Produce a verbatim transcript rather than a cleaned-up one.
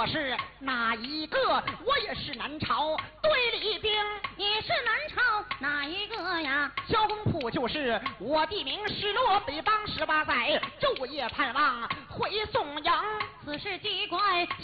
我是哪一个？我也是南朝对里兵。 你是南朝哪一个呀？ 萧公铺就是我地名，失落北方十八载，昼夜盼望回宋营。 此事奇怪，